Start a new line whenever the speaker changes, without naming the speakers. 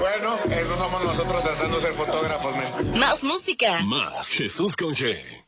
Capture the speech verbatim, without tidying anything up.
Bueno, eso somos nosotros tratando de ser fotógrafos, men.
Más música.
Más Jesús con Che.